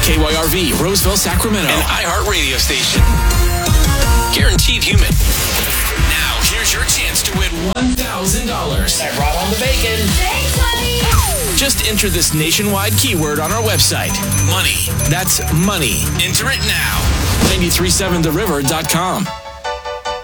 KYRV, Roseville, Sacramento. An iHeart radio station. Guaranteed human. Now, here's your chance to win $1,000. I brought home the bacon. Thanks, honey. Just enter this nationwide keyword on our website. Money. That's money. Enter it now. 937theriver.com.